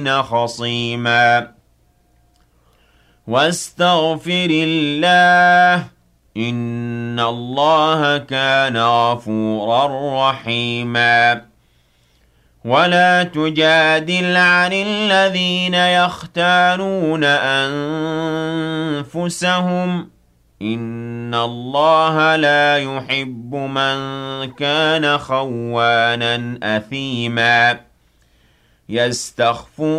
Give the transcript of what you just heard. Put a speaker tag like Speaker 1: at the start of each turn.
Speaker 1: خصيما واستغفر الله إن الله كان غفورا رحيما ولا تجادل عن الذين يختانون أنفسهم إن الله لا يحب من كان خوانا أثيما يستخفون